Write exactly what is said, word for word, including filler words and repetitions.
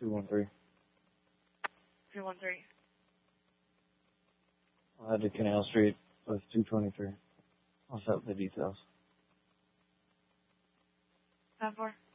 two one three. two one three. I'll head to Canal Street with two twenty-three. I'll set up the details. ten four.